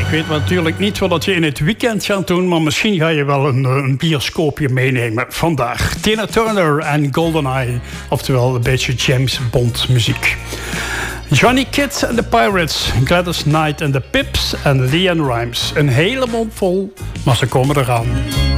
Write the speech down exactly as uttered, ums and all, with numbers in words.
weet natuurlijk niet wat je in het weekend gaat doen, maar misschien ga je wel een, een bioscoopje meenemen vandaag. Tina Turner en GoldenEye, oftewel een beetje James Bond muziek. Johnny Kidd en de Pirates, Gladys Knight en de Pips en Leanne Rimes. Een hele mond vol, maar ze komen eraan.